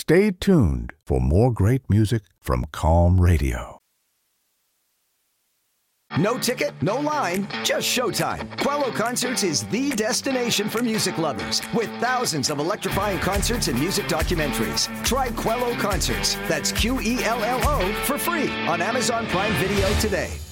Stay tuned for more great music from Calm Radio. No ticket, no line, just showtime. Quello Concerts is the destination for music lovers with thousands of electrifying concerts and music documentaries. Try Quello Concerts, that's Quello, for free on Amazon Prime Video today.